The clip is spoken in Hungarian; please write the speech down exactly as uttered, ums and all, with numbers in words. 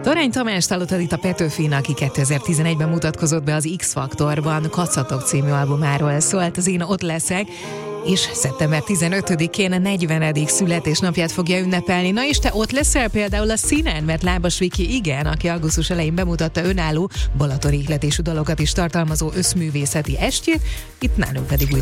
Torány Tamást hallottad itt a Petőfin, aki kétezer-tizenegyben mutatkozott be az X-Faktorban, Kacatok című albumáról szólt az Én ott leszek, és szeptember tizenötödikén a negyvenedik születésnapját fogja ünnepelni. Na és te ott leszel például a színen, mert Lábas Viki igen, aki augusztus elején bemutatta önálló balatoni ihletésű dalokat is tartalmazó összművészeti estjét, itt nálunk pedig újra